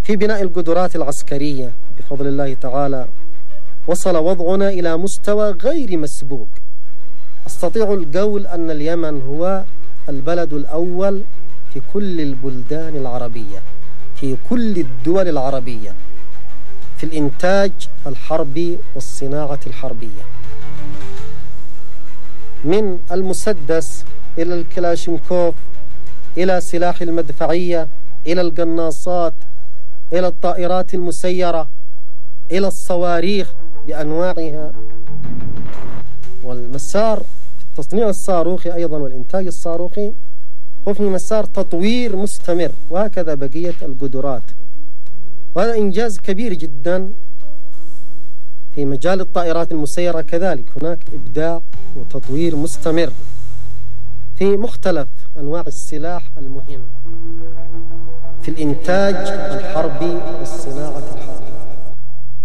في بناء القدرات العسكرية بفضل الله تعالى وصل وضعنا إلى مستوى غير مسبوق. أستطيع القول أن اليمن هو البلد الأول في كل البلدان العربية، في كل الدول العربية، في الإنتاج الحربي والصناعة الحربية، من المسدس إلى الكلاشينكوف، إلى سلاح المدفعية، إلى القناصات، إلى الطائرات المسيرة، إلى الصواريخ بأنواعها. والمسار في التصنيع الصاروخي أيضا والإنتاج الصاروخي هو في مسار تطوير مستمر، وهكذا بقية القدرات. وهذا إنجاز كبير جدا. في مجال الطائرات المسيرة كذلك هناك إبداع وتطوير مستمر في مختلف أنواع السلاح المهم، في الإنتاج الحربي والصناعة